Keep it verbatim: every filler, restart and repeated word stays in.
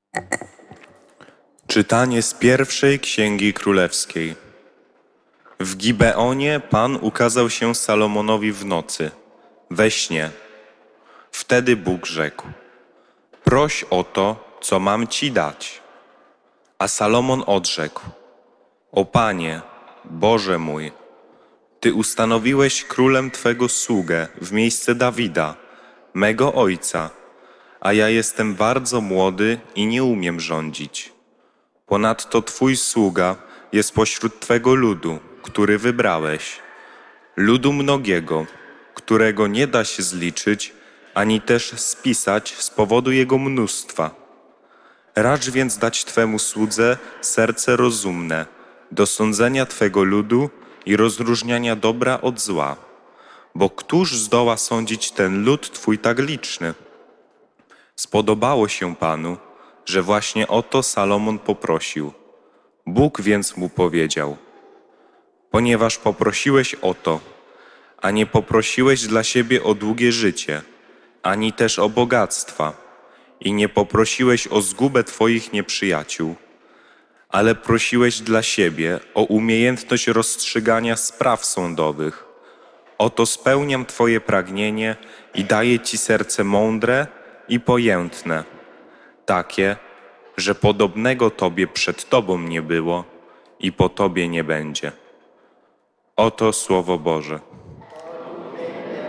Czytanie z pierwszej Księgi Królewskiej. W Gibeonie Pan ukazał się Salomonowi w nocy, we śnie. Wtedy Bóg rzekł: proś o to, co mam ci dać. A Salomon odrzekł: o Panie, Boże mój, Ty ustanowiłeś królem Twego sługę w miejsce Dawida, mego ojca, a ja jestem bardzo młody i nie umiem rządzić. Ponadto Twój sługa jest pośród Twego ludu, który wybrałeś, ludu mnogiego, którego nie da się zliczyć, ani też spisać z powodu jego mnóstwa. Racz więc dać Twemu słudze serce rozumne, do sądzenia Twego ludu i rozróżniania dobra od zła. Bo któż zdoła sądzić ten lud Twój tak liczny? Spodobało się Panu, że właśnie o to Salomon poprosił. Bóg więc mu powiedział: ponieważ poprosiłeś o to, a nie poprosiłeś dla siebie o długie życie, ani też o bogactwa, i nie poprosiłeś o zgubę Twoich nieprzyjaciół, ale prosiłeś dla siebie o umiejętność rozstrzygania spraw sądowych. Oto spełniam Twoje pragnienie i daję Ci serce mądre i pojętne, takie, że podobnego Tobie przed Tobą nie było i po Tobie nie będzie. Oto Słowo Boże.